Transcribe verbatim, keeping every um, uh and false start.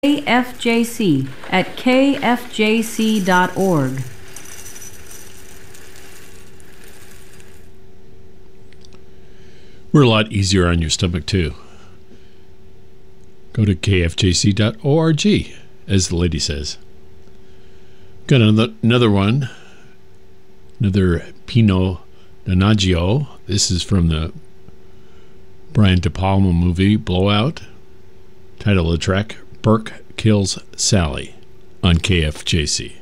K F J C at k f j c dot org. We're a lot easier on your stomach, too. Go to k f j c dot org, as the lady says. Got another, another one. Another Pinot Donaggio. This is from the Brian De Palma movie, Blowout. Title of the track, Burke Kills Sally, on K F J C.